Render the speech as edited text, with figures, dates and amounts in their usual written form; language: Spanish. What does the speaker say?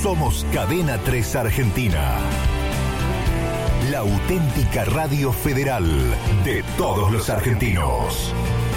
Somos Cadena 3 Argentina. La auténtica radio federal de todos los argentinos.